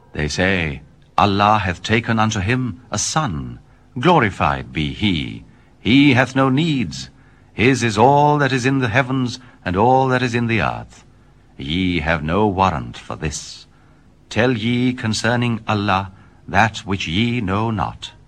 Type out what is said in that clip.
They say, Allah hath taken unto him a son. Glorified be he. He hath no needs. His is all that is in the heavens and all that is in the earth. Ye have no warrant for this. Tell ye concerning Allah that which ye know not.